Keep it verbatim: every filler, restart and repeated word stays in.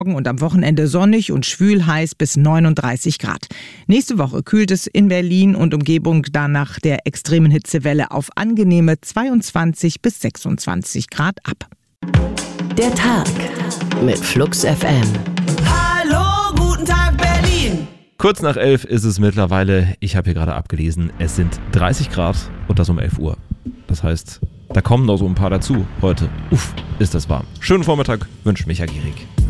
Und am Wochenende sonnig und schwül heiß bis neununddreißig Grad. Nächste Woche kühlt es in Berlin und Umgebung dann nach der extremen Hitzewelle auf angenehme zweiundzwanzig bis sechsundzwanzig Grad ab. Der Tag mit Flux F M. Hallo, guten Tag Berlin. Kurz nach elf ist es mittlerweile, ich habe hier gerade abgelesen, es sind dreißig Grad und das um elf Uhr. Das heißt, da kommen noch so ein paar dazu heute. Uff, ist das warm. Schönen Vormittag wünscht Micha Gierig.